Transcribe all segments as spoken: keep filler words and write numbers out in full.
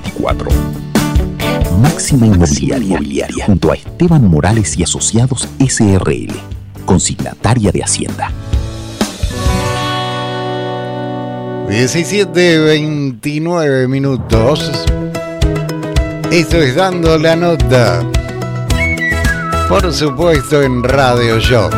veinticuatro. Máxima Inmobiliaria, Inmobiliaria, junto a Esteban Morales y Asociados S R L, consignataria de Hacienda. diecisiete veintinueve minutos. Esto es Dando la Nota. Por supuesto en Radio Shock.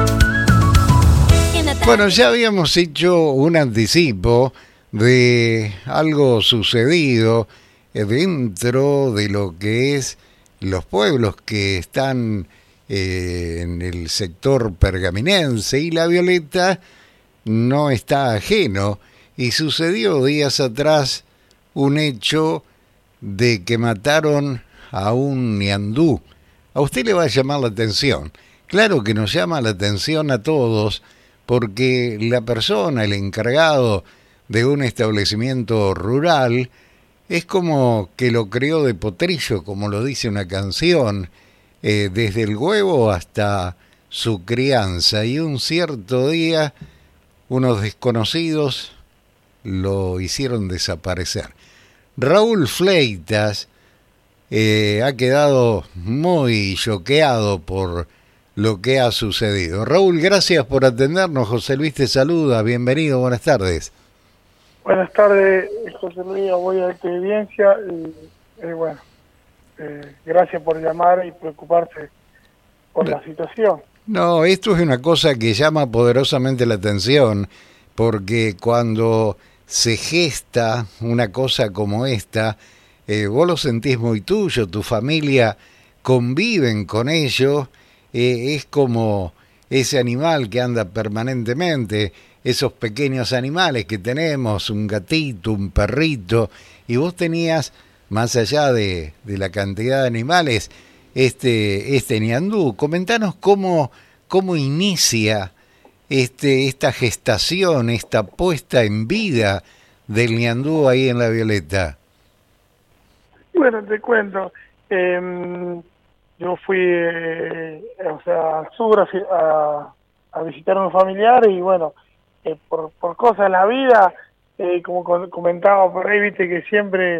Bueno, ya habíamos hecho un anticipo de algo sucedido dentro de lo que es los pueblos que están eh, en el sector pergaminense, y La Violeta no está ajeno, y sucedió días atrás un hecho de que mataron a un ñandú. A usted le va a llamar la atención. Claro que nos llama la atención a todos, porque la persona, el encargado de un establecimiento rural, es como que lo crió de potrillo, como lo dice una canción, eh, desde el huevo hasta su crianza, y un cierto día unos desconocidos lo hicieron desaparecer. Raúl Fleitas eh, ha quedado muy choqueado por lo que ha sucedido. Raúl, gracias por atendernos. José Luis te saluda. Bienvenido, buenas tardes. Buenas tardes, José Luis, voy a tu audiencia y, y bueno, eh, gracias por llamar y preocuparse por la situación. No, esto es una cosa que llama poderosamente la atención, porque cuando se gesta una cosa como esta, eh, vos lo sentís muy tuyo, tu familia conviven con ello, eh, es como ese animal que anda permanentemente, esos pequeños animales que tenemos, un gatito, un perrito, y vos tenías, más allá de, de la cantidad de animales, este, este ñandú. Comentanos cómo, cómo inicia este, esta gestación, esta puesta en vida del ñandú ahí en La Violeta. Bueno, te cuento, eh, yo fui eh, o sea, al sur a, a, a visitar a un familiar y bueno, eh, por, por cosas de la vida, eh, como comentaba por ahí, viste que siempre